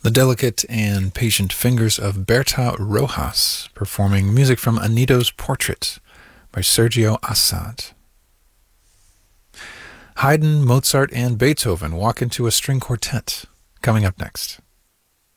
The delicate and patient fingers of Berta Rojas, performing music from Anito's Portrait by Sergio Assad. Haydn, Mozart, and Beethoven walk into a string quartet, coming up next.